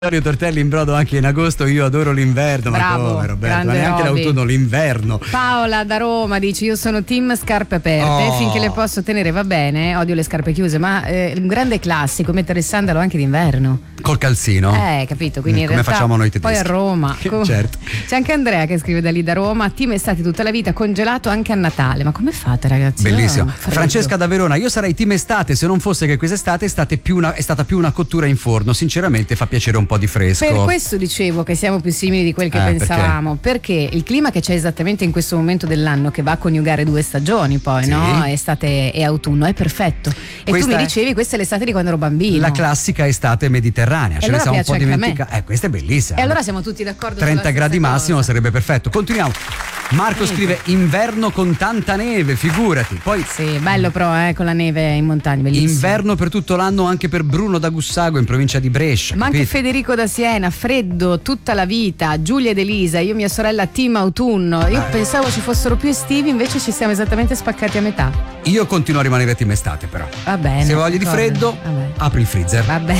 Dario Tortelli in brodo anche in agosto, io adoro l'inverno. Bravo, ma come Roberto, ma neanche Roby. l'autunno, l'inverno. Paola da Roma dice: io sono team scarpe aperte, finché le posso tenere va bene, odio le scarpe chiuse, ma un grande classico mettere il sandalo anche d'inverno. Col calzino? Capito, quindi in come realtà facciamo noi tedeschi. poi a Roma Certo. c'è anche Andrea che scrive da lì da Roma: team estate tutta la vita, congelato anche a Natale. Ma come fate, ragazzi? Bellissimo. Freddo. Francesca da Verona: io sarei team estate se non fosse che quest'estate è stata più una cottura in forno. Sinceramente fa piacere un po' di fresco. Per questo dicevo che siamo più simili di quel che pensavamo, perché il clima che c'è esattamente in questo momento dell'anno, che va a coniugare due stagioni poi, Sì. no? Estate e autunno, è perfetto. E Questa tu mi è dicevi questa è l'estate di quando ero bambino. La classica estate mediterranea. E Ce allora ne siamo un po' piace anche a me. dimenticati. Questa è bellissima. E allora siamo tutti d'accordo 30 sulla gradi stessa massimo cosa. sarebbe perfetto. Continuiamo. Marco scrive inverno con tanta neve, figurati. Poi Sì, bello però, con la neve in montagna, bellissimo. inverno per tutto l'anno anche per Bruno da Gussago in provincia di Brescia. Ma anche capito? Federico da Siena, freddo tutta la vita. Giulia ed Elisa, io e mia sorella team autunno. Io pensavo ci fossero più estivi, invece ci siamo esattamente spaccati a metà. Io continuo a rimanere team estate però. Va bene. Se hai voglia di d'accordo. freddo, Vabbè. apri il freezer. Va bene.